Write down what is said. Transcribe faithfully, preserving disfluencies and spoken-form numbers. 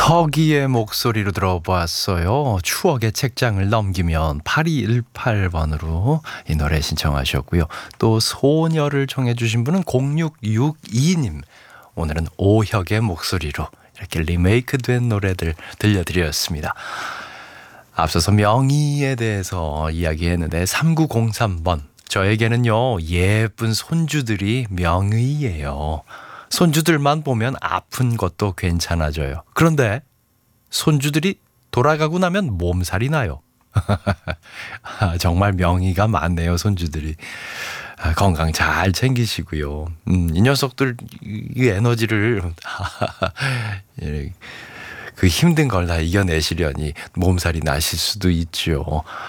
혁이의 목소리로 들어봤어요. 추억의 책장을 넘기면 팔이일팔 번으로 이 노래 신청하셨고요. 또 소녀를 청해 주신 분은 공육육이 님. 오늘은 오혁의 목소리로 이렇게 리메이크된 노래들 들려드렸습니다. 앞서서 명의에 대해서 이야기했는데 삼구공삼 번. 저에게는요, 예쁜 손주들이 명의예요. 손주들만 보면 아픈 것도 괜찮아져요. 그런데 손주들이 돌아가고 나면 몸살이 나요. 아, 정말 명의가 많네요, 손주들이. 아, 건강 잘 챙기시고요. 음, 이 녀석들 이 에너지를 그 힘든 걸 다 이겨내시려니 몸살이 나실 수도 있죠.